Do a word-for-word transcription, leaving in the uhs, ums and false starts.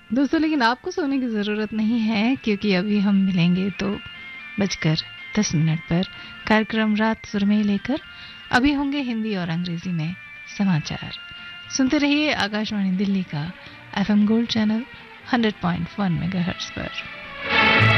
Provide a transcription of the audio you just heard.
दोस्तों लेकिन आपको सोने की ज़रूरत नहीं है, क्योंकि अभी हम मिलेंगे तो बजकर दस मिनट पर कार्यक्रम रात सुरमई लेकर। अभी होंगे हिंदी और अंग्रेजी में समाचार। सुनते रहिए आकाशवाणी दिल्ली का FM gold channel hundred point one megahertz पर।